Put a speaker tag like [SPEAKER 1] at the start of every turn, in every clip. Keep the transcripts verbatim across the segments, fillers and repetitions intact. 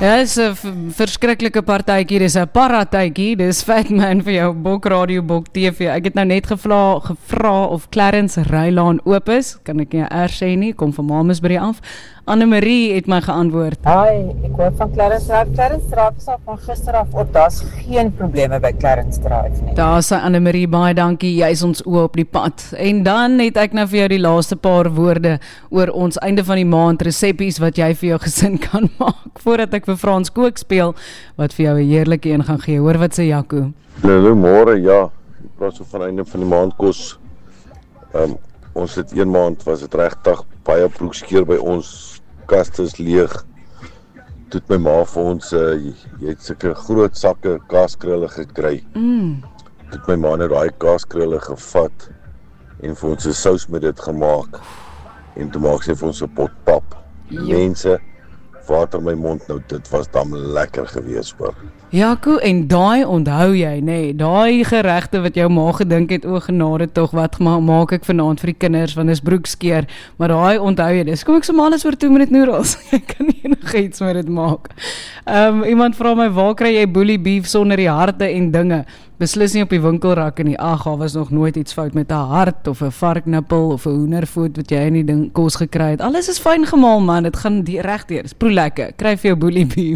[SPEAKER 1] Ja, dis 'n verskriklike partytjie, dis 'n paratytjie, dis Fatman vir jou Bok Radio, Bok T V. Ek het nou net gevra, gevra of Clarence Rylaan oop is, kan ek nie R sê nie, kom van Mamasbury af. Annemarie het my geantwoord.
[SPEAKER 2] Hi, ek hoor van Clarence Drive. Clarence Drive is al van gister af op, daar's geen probleme by Clarence Drive nie.
[SPEAKER 1] Daar sê Annemarie, baie dankie, jy is ons oë op die pad. En dan het ek nou vir jou die laaste paar woorde oor ons einde van die maand resepies wat jy vir jou gesin kan maak, voordat ek vir Frans Kook speel, wat vir jou 'n heerlike een gaan gee. Hoor wat sê Jaco?
[SPEAKER 3] Hallo, môre, ja, ek praat so van einde van die maand kos. Um, ons het een maand, was het regtig baie broekskeer by ons, kaste is leeg. Toe het my ma vir ons, uh, jy, jy het sulke groot sakke kaaskrulle gekry.
[SPEAKER 1] Mm.
[SPEAKER 3] Toe het my ma nou daai kaaskrulle gevat en vir ons 'n sous met dit gemaak. En toe maak sy vir ons 'n pot pap. Mense, water my mond nou, dit was dan lekker gewees hoor.
[SPEAKER 1] Jaco, en daai onthou jy, nê, nee, daai geregte wat jou ma gedink het, o genade tog, wat ma maak ek vanaand vir die kinders, want dis broekskeer, maar daai onthou jy, dis kom ek so alles oor two minute noodles, jy kan nie enigiets met dit maak. Um, iemand vra my, waar kry jy bully beef sonder die harte en dinge? Beslis nie op die winkelrakke nie. Ag, daar was nog nooit iets fout met 'n hart of 'n varknippel of 'n hoendervoet wat jy in die ding kos gekry het. Alles is fyn gemaal man, dit gaan regdeur. Dis proe lekker. Kry vir jou bully beef.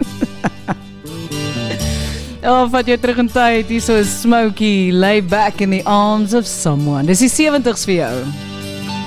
[SPEAKER 1] Oh, vat jou terug in tyd. Hier so is Smokey, lay back in the arms of someone. Dis die seventies vir jou.